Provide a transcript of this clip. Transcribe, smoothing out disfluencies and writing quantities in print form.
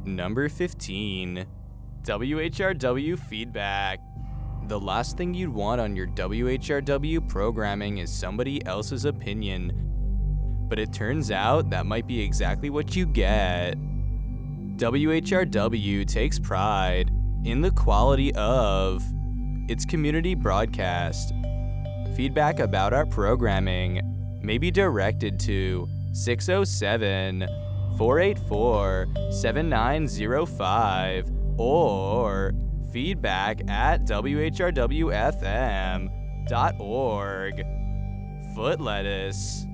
Number 15. WHRW feedback. The last thing you'd want on your WHRW programming is somebody else's opinion. But it turns out that might be exactly what you get. WHRW takes pride in the quality of its community broadcast. Feedback about our programming may be directed to 607-484-7905 or feedback@whrwfm.org. Foot lettuce.